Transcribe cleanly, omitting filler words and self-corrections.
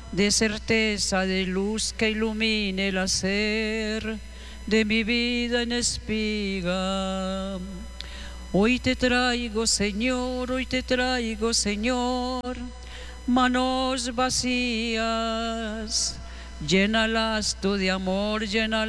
de certeza, de luz que ilumine el hacer de mi vida en espiga. Hoy te traigo, Señor, hoy te traigo, Señor, manos vacías, llénalas tú de amor, llénalas